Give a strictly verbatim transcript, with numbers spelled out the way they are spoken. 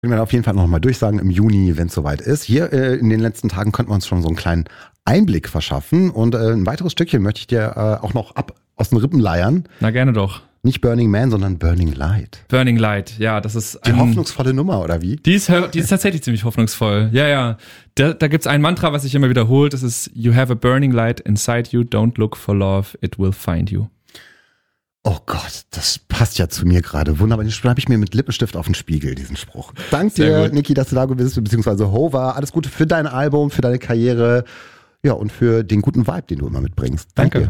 Können wir auf jeden Fall noch mal durchsagen im Juni, wenn es soweit ist. Hier äh, in den letzten Tagen konnten wir uns schon so einen kleinen Einblick verschaffen. Und äh, ein weiteres Stückchen möchte ich dir äh, auch noch ab aus den Rippen leiern. Na, gerne doch. Nicht Burning Man, sondern Burning Light. Burning Light, ja, das ist Die ein, hoffnungsvolle Nummer, oder wie? Die ist, die ist tatsächlich ziemlich hoffnungsvoll. Ja, ja. Da, da gibt's ein Mantra, was sich immer wiederholt. Das ist You have a burning light inside you. Don't look for love. It will find you. Oh Gott, das passt ja zu mir gerade. Wunderbar. Den schreibe ich mir mit Lippenstift auf den Spiegel, diesen Spruch. Dank dir, Niki, dass du da bist, beziehungsweise Hova. Alles Gute für dein Album, für deine Karriere. Ja, und für den guten Vibe, den du immer mitbringst. Danke. Danke.